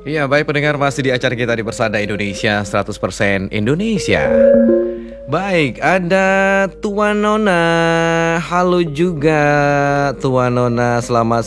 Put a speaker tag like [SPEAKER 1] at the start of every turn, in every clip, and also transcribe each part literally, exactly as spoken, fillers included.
[SPEAKER 1] Iya, baik pendengar, masih di acara kita di Persada Indonesia seratus persen Indonesia. Baik, ada Tuan Nona. Halo juga Tuan Nona, selamat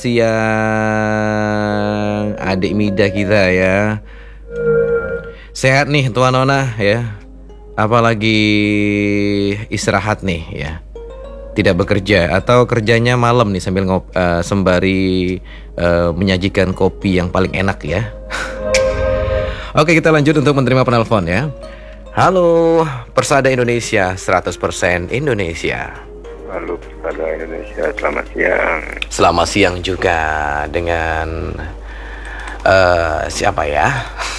[SPEAKER 1] siang. Adik Mida kita ya. Sehat nih Tuan Nona ya. Apalagi istirahat nih ya. Tidak bekerja atau kerjanya malam nih sambil ngop, uh, sembari uh, menyajikan kopi yang paling enak ya. Oke, kita lanjut untuk menerima penelpon ya. Halo, Persada Indonesia seratus persen Indonesia.
[SPEAKER 2] Halo Persada Indonesia, selamat siang.
[SPEAKER 1] Selamat siang juga dengan uh, siapa ya?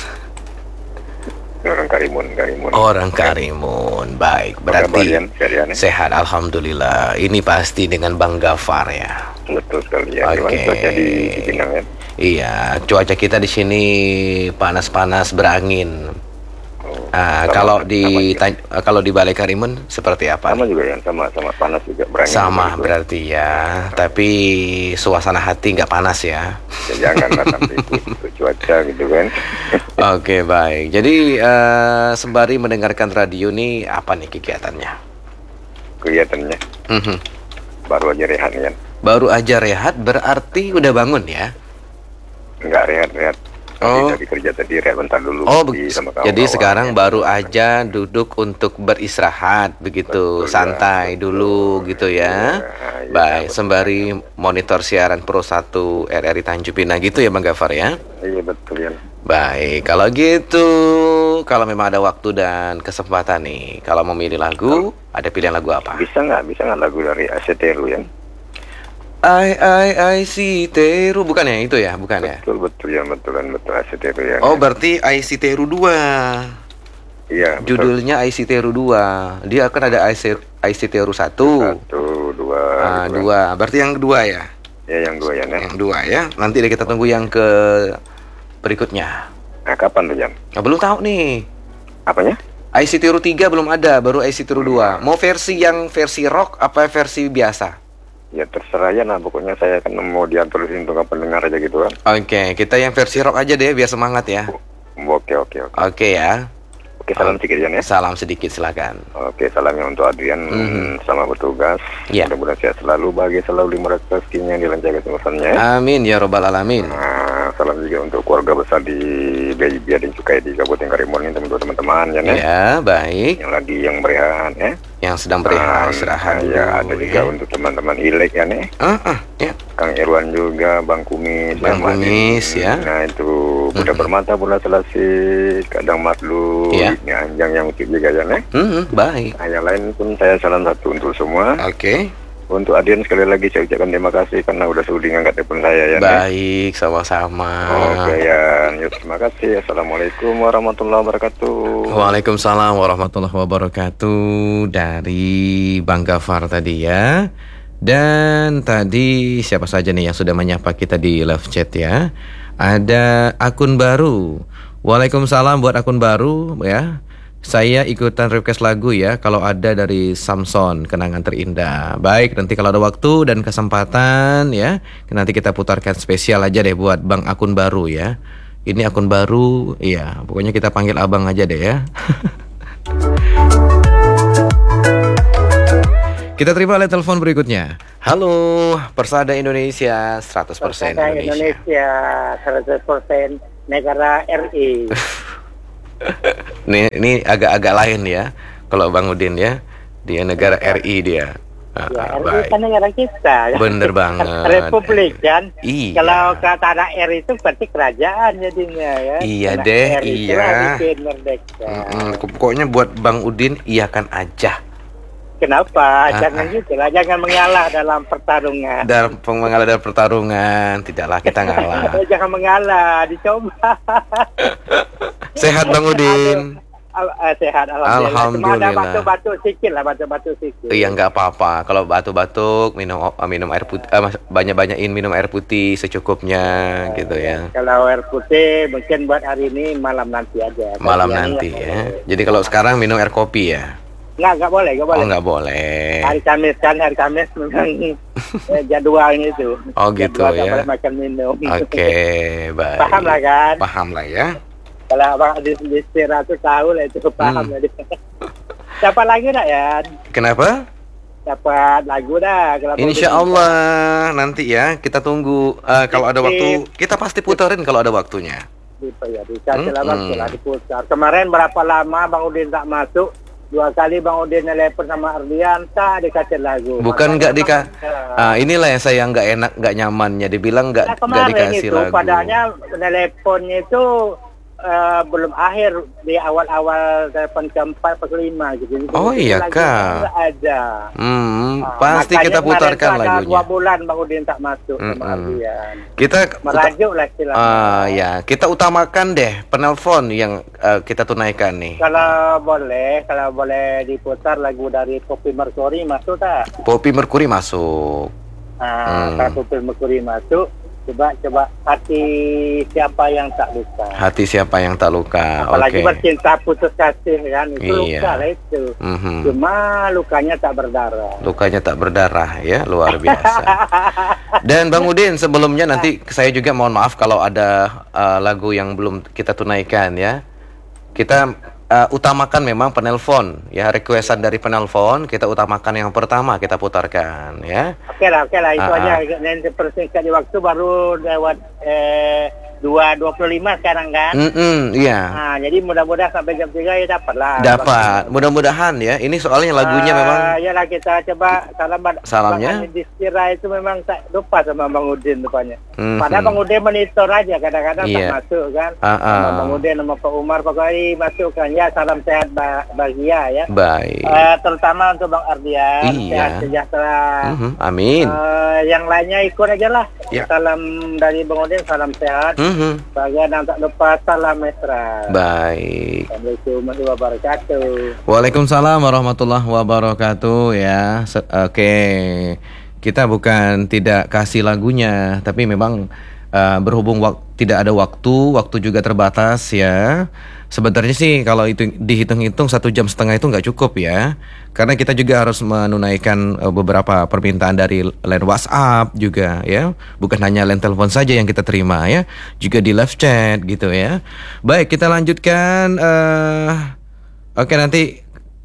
[SPEAKER 2] Orang Karimun, Karimun.
[SPEAKER 1] Orang Karimun, baik. Berarti sehat, alhamdulillah. Ini pasti dengan Bang Gafar ya.
[SPEAKER 2] Betul sekali ya.
[SPEAKER 1] Oke.
[SPEAKER 2] Cuaca di Cipinang ya.
[SPEAKER 1] Iya, cuaca kita di sini panas-panas berangin.
[SPEAKER 2] Oh,
[SPEAKER 1] Ah,
[SPEAKER 2] sama,
[SPEAKER 1] kalau
[SPEAKER 2] sama
[SPEAKER 1] di
[SPEAKER 2] juga.
[SPEAKER 1] Tan- kalau di Balai Karimun seperti apa?
[SPEAKER 2] Sama juga ya, sama sama panas juga berangin.
[SPEAKER 1] Sama
[SPEAKER 2] juga.
[SPEAKER 1] berarti ya, tapi suasana hati nggak panas ya.
[SPEAKER 2] Ya, janganlah sampai itu, itu cuaca gitu kan.
[SPEAKER 1] Oke, baik. Jadi eh, sembari mendengarkan radio nih, apa nih kegiatannya?
[SPEAKER 2] Kegiatannya
[SPEAKER 1] Mhm.
[SPEAKER 2] baru aja rehat ya.
[SPEAKER 1] Baru aja rehat berarti udah bangun ya?
[SPEAKER 2] Enggak rehat-rehat.
[SPEAKER 1] Oh.
[SPEAKER 2] Tadi kerja tadi rehat bentar dulu.
[SPEAKER 1] Oh,
[SPEAKER 2] di-
[SPEAKER 1] beg-
[SPEAKER 2] sama
[SPEAKER 1] jadi
[SPEAKER 2] kawan-kawan,
[SPEAKER 1] sekarang
[SPEAKER 2] ya.
[SPEAKER 1] baru aja duduk untuk beristirahat begitu,
[SPEAKER 2] Betul,
[SPEAKER 1] santai
[SPEAKER 2] ya, betul.
[SPEAKER 1] dulu gitu ya.
[SPEAKER 2] Ya, ya,
[SPEAKER 1] Baik,
[SPEAKER 2] betul.
[SPEAKER 1] sembari monitor siaran Pro satu R R I Tanjung Pinang gitu ya Bang Gafar ya.
[SPEAKER 2] Iya betul ya.
[SPEAKER 1] Baik, kalau gitu, kalau memang ada waktu dan kesempatan nih, kalau mau milih lagu, ada pilihan lagu apa?
[SPEAKER 2] Bisa nggak? Bisa nggak lagu dari Aseteru ya?
[SPEAKER 1] I I I see Teru, bukan ya itu ya, bukan ya?
[SPEAKER 2] Betul betul ya, betulan betul Aseteru ya.
[SPEAKER 1] Oh, berarti I C Teru dua.
[SPEAKER 2] Iya. betul.
[SPEAKER 1] Judulnya I C Teru dua. Dia akan ada I C I C Teru satu.
[SPEAKER 2] Satu, dua,
[SPEAKER 1] Ah,
[SPEAKER 2] gitu kan.
[SPEAKER 1] dua. Berarti yang kedua ya?
[SPEAKER 2] Ya yang dua ya, Nek.
[SPEAKER 1] Yang dua ya. Nanti deh kita tunggu yang ke berikutnya.
[SPEAKER 2] Nah, kapan tuh jam?
[SPEAKER 1] Nah, belum tahu nih.
[SPEAKER 2] Apanya?
[SPEAKER 1] I C Teru tiga belum ada, baru I C Teru dua. Mau versi yang versi rock apa versi biasa?
[SPEAKER 2] Ya terserah ya, nah pokoknya saya kan mau diatur untuk pendengar aja gitu kan.
[SPEAKER 1] Oke, kita yang versi rock aja deh biar semangat ya.
[SPEAKER 2] Oke oke oke.
[SPEAKER 1] Oke ya.
[SPEAKER 2] Oke, salam sedikit ya.
[SPEAKER 1] Salam sedikit silakan.
[SPEAKER 2] Oke, salamnya untuk Adrian
[SPEAKER 1] Mhm.
[SPEAKER 2] sama bertugas.
[SPEAKER 1] Ya.
[SPEAKER 2] Mudah-mudahan sehat selalu, bahagia selalu, lima rezekinya dilancarkan semuanya.
[SPEAKER 1] Amin ya robbal alamin.
[SPEAKER 2] Nah, salam juga untuk keluarga besar di B I B dan Cukai di Kabupaten Karimun ini, teman-teman ya, Nek.
[SPEAKER 1] Ya, baik.
[SPEAKER 2] Yang lagi yang berehat ya.
[SPEAKER 1] Yang sedang berehat
[SPEAKER 2] Ah,
[SPEAKER 1] istirahat dulu.
[SPEAKER 2] ya, ada juga
[SPEAKER 1] ya.
[SPEAKER 2] untuk teman-teman Ilek ya, Nek.
[SPEAKER 1] Ah, ah, ya.
[SPEAKER 2] Kang Irwan juga, Bang Kumis,
[SPEAKER 1] Bang
[SPEAKER 2] ya, Mak
[SPEAKER 1] Kumis,
[SPEAKER 2] Din.
[SPEAKER 1] ya.
[SPEAKER 2] Nah itu budak
[SPEAKER 1] Mhm.
[SPEAKER 2] bermata bola selasih, kadang matlu,
[SPEAKER 1] Ya.
[SPEAKER 2] ini anjang yang utip juga ya, Nek.
[SPEAKER 1] Hmm, baik.
[SPEAKER 2] Nah, yang lain pun saya salam satu untuk semua.
[SPEAKER 1] Oke.
[SPEAKER 2] Untuk Adian sekali lagi saya ucapkan terima kasih karena udah sudi ngangkat telepon saya ya, Nek.
[SPEAKER 1] Baik, sama-sama.
[SPEAKER 2] Oke ya, yuk terima kasih. Assalamualaikum warahmatullahi wabarakatuh.
[SPEAKER 1] Waalaikumsalam warahmatullahi wabarakatuh. Dari Bang Gafar tadi ya. Dan tadi siapa saja nih yang sudah menyapa kita di live chat ya. Ada akun baru. Waalaikumsalam buat akun baru ya. Saya ikutan request lagu ya. Kalau ada dari Samson, Kenangan Terindah. Baik, nanti kalau ada waktu dan kesempatan ya, nanti kita putarkan spesial aja deh buat Bang akun baru ya. Ini akun baru, iya. Pokoknya kita panggil abang aja deh ya. Kita terima oleh telepon berikutnya. Halo, Persada Indonesia seratus persen
[SPEAKER 3] Persada
[SPEAKER 1] Indonesia.
[SPEAKER 3] Indonesia seratus persen negara R I.
[SPEAKER 1] Nih, ini agak-agak lain ya. Kalau Bang Udin ya, dia negara R I dia. Ah,
[SPEAKER 3] Ya,
[SPEAKER 1] ah,
[SPEAKER 3] R I
[SPEAKER 1] baik.
[SPEAKER 3] kan negara kita.
[SPEAKER 1] Bener banget.
[SPEAKER 3] Republik kan.
[SPEAKER 1] Iya.
[SPEAKER 3] Kalau kata ada R itu berarti kerajaan jadinya ya.
[SPEAKER 1] Iya
[SPEAKER 3] Karena
[SPEAKER 1] deh,
[SPEAKER 3] R itu
[SPEAKER 1] iya.
[SPEAKER 3] bikin merdeka.
[SPEAKER 1] Mm-mm, pokoknya buat Bang Udin iyakan aja.
[SPEAKER 3] Kenapa?
[SPEAKER 1] Ah,
[SPEAKER 3] Jangan gitu lah, jangan mengalah dalam pertarungan.
[SPEAKER 1] Dalam pengalah dalam pertarungan, tidaklah kita ngalah.
[SPEAKER 3] Jangan mengalah, dicoba.
[SPEAKER 1] Sehat Bang Udin.
[SPEAKER 3] Al- eh, sehat alhamdulillah. Cuma ada
[SPEAKER 1] Alhamdulillah.
[SPEAKER 3] batuk-batuk sedikit lah, batuk-batuk sedikit.
[SPEAKER 1] Iya nggak apa-apa. Kalau batuk-batuk minum minum air putih, eh, mas- banyak-banyakin minum air putih secukupnya gitu ya.
[SPEAKER 3] Kalau air putih mungkin buat hari ini malam nanti aja.
[SPEAKER 1] Malam
[SPEAKER 3] Pagi hari
[SPEAKER 1] nanti
[SPEAKER 3] ya.
[SPEAKER 1] ya. Jadi kalau sekarang minum air kopi ya.
[SPEAKER 3] Nggak, nggak boleh, nggak boleh.
[SPEAKER 1] Oh, nggak boleh.
[SPEAKER 3] Hari Kamis kan, hari Kamis memang eh, jadwalnya itu.
[SPEAKER 1] Oh, gitu
[SPEAKER 3] Jadwal nggak
[SPEAKER 1] ya.
[SPEAKER 3] boleh makan minum.
[SPEAKER 1] Oke, baik.
[SPEAKER 3] Paham lah kan?
[SPEAKER 1] Paham lah ya.
[SPEAKER 3] Kalau abang di di istirahat tuh tahu lah itu paham
[SPEAKER 1] Hmm.
[SPEAKER 3] lah. Dapat lagu dah ya?
[SPEAKER 1] Kenapa?
[SPEAKER 3] Dapat lagu dah. Kalau Bang
[SPEAKER 1] Insya
[SPEAKER 3] Udin
[SPEAKER 1] Allah nanti ya kita tunggu. Eh, kalau ada
[SPEAKER 3] Sip.
[SPEAKER 1] waktu kita pasti puterin kalau ada waktunya.
[SPEAKER 3] bisa ya, bisa
[SPEAKER 1] Hmm,
[SPEAKER 3] lah bang,
[SPEAKER 1] hmm.
[SPEAKER 3] setelah diputar. Kemarin berapa lama Bang Udin tak masuk? Dua kali Bang Udin nelpon sama Ardian, tak dikasih lagu.
[SPEAKER 1] Bukan
[SPEAKER 3] Makanya
[SPEAKER 1] nggak dika.
[SPEAKER 3] Bang-
[SPEAKER 1] Ah, inilah yang saya nggak enak, nggak nyamannya. Dibilang nggak
[SPEAKER 3] Nah,
[SPEAKER 1] nggak
[SPEAKER 3] kemarin
[SPEAKER 1] dikasih
[SPEAKER 3] itu
[SPEAKER 1] lagu.
[SPEAKER 3] padahal teleponnya itu eh, belum akhir di awal-awal telepon keempat atau kelima gitu. Jadi
[SPEAKER 1] Oh, iya,
[SPEAKER 3] lagu
[SPEAKER 1] Kak.
[SPEAKER 3] nggak ada.
[SPEAKER 1] Hmm,
[SPEAKER 3] Ah,
[SPEAKER 1] pasti
[SPEAKER 3] makanya
[SPEAKER 1] kita
[SPEAKER 3] kemarin
[SPEAKER 1] putarkan
[SPEAKER 3] itu ada
[SPEAKER 1] lagunya.
[SPEAKER 3] Dua bulan Bang Udin tak masuk sama
[SPEAKER 1] Mm-mm.
[SPEAKER 3] Ardian.
[SPEAKER 1] Kita
[SPEAKER 3] Merajuk lah istilahnya.
[SPEAKER 1] Ah ya, kita utamakan deh penelpon yang eh, kita tunaikan nih.
[SPEAKER 3] Kalau boleh, kalau boleh diputar lagu dari Poppy Mercury masuk tak?
[SPEAKER 1] Poppy Mercury masuk.
[SPEAKER 3] Ah,
[SPEAKER 1] Hmm.
[SPEAKER 3] kalau Poppy Mercury masuk, coba coba hati siapa yang tak luka.
[SPEAKER 1] Hati siapa yang tak luka.
[SPEAKER 3] Apalagi
[SPEAKER 1] Oke.
[SPEAKER 3] bercinta putus kasih kan, itu
[SPEAKER 1] Iya.
[SPEAKER 3] luka lah itu.
[SPEAKER 1] Mhm.
[SPEAKER 3] Cuma lukanya tak berdarah.
[SPEAKER 1] Lukanya tak berdarah ya, luar biasa. Dan Bang Udin, sebelumnya nanti saya juga mohon maaf kalau ada eh, lagu yang belum kita tunaikan ya. Kita eh, utamakan memang penelpon ya, requestan dari penelpon kita utamakan yang pertama kita putarkan ya.
[SPEAKER 3] Oke lah, oke lah, itu
[SPEAKER 1] Ah,
[SPEAKER 3] aja.
[SPEAKER 1] ah.
[SPEAKER 3] Nanti persingkat di waktu baru lewat eh, dua dua puluh lima sekarang kan.
[SPEAKER 1] Mm-mm, iya.
[SPEAKER 3] Nah, jadi mudah-mudahan sampai jam tiga ya dapat lah.
[SPEAKER 1] Dapat. Mudah-mudahan ya. Ini soalnya lagunya
[SPEAKER 3] Ah,
[SPEAKER 1] memang
[SPEAKER 3] yalah kita coba salam
[SPEAKER 1] Salamnya?
[SPEAKER 3] Bang Andi Distira itu memang tak lupa sama Bang Udin rupanya.
[SPEAKER 1] Mhm.
[SPEAKER 3] Padahal Bang Udin monitor aja kadang-kadang
[SPEAKER 1] Iya.
[SPEAKER 3] tak masuk kan.
[SPEAKER 1] Ah, ah.
[SPEAKER 3] Sama Bang Udin sama Pak Umar pokoknya masukkan ya salam sehat ba- bahagia ya.
[SPEAKER 1] baik.
[SPEAKER 3] Eh, terutama untuk Bang Ardian
[SPEAKER 1] Iya.
[SPEAKER 3] sehat sejahtera.
[SPEAKER 1] Mhm, amin.
[SPEAKER 3] Eh, yang lainnya ikut aja lah.
[SPEAKER 1] Ya.
[SPEAKER 3] Salam dari Bang Udin, salam sehat.
[SPEAKER 1] Mhm,
[SPEAKER 3] Bahagia dan tak lupa salam mesra.
[SPEAKER 1] baik.
[SPEAKER 3] Assalamualaikum warahmatullahi wabarakatuh.
[SPEAKER 1] Waalaikumsalam warahmatullahi wabarakatuh ya. Se- Oke. Kita bukan tidak kasih lagunya, tapi memang uh, berhubung wak- tidak ada waktu, waktu juga terbatas ya. Sebenarnya sih kalau itu dihitung-hitung satu jam setengah itu nggak cukup ya, karena kita juga harus menunaikan uh, beberapa permintaan dari line WhatsApp juga ya, bukan hanya line telepon saja yang kita terima ya, juga di live chat gitu ya. Baik, kita lanjutkan. Uh, Oke, nanti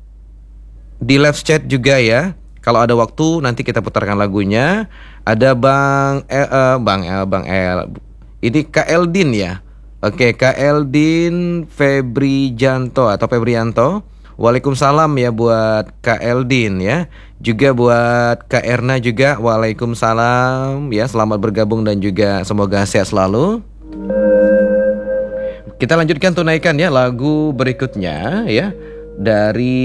[SPEAKER 1] di live chat juga ya. Kalau ada waktu nanti kita putarkan lagunya. Ada Bang El, eh, Bang El, Bang El. Ini Kak Eldin ya. Oke, Kak Eldin Febrijanto atau Febrianto. Waalaikumsalam ya buat Kak Eldin ya. Juga buat Kak Erna juga. Waalaikumsalam ya. Selamat bergabung dan juga semoga sehat selalu. Kita lanjutkan tunaikan ya lagu berikutnya ya, dari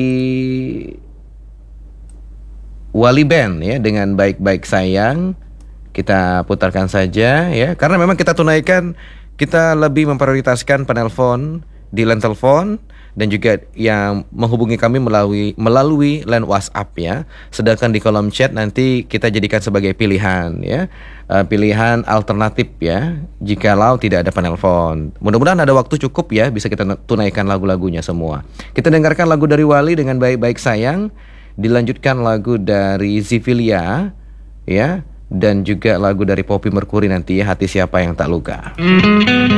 [SPEAKER 1] Wali Band ya dengan Baik-Baik Sayang. Kita putarkan saja ya, karena memang kita tunaikan, kita lebih memprioritaskan penelpon di line telepon dan juga yang menghubungi kami melalui melalui line WhatsApp ya. Sedangkan di kolom chat nanti kita jadikan sebagai pilihan ya, uh, pilihan alternatif ya, jikalau tidak ada penelpon. Mudah-mudahan ada waktu cukup ya, bisa kita tunaikan lagu-lagunya semua. Kita dengarkan lagu dari Wali dengan Baik-Baik Sayang, dilanjutkan lagu dari Zivilia ya, dan juga lagu dari Poppy Mercury nanti ya, Hati Siapa Yang Tak Luka.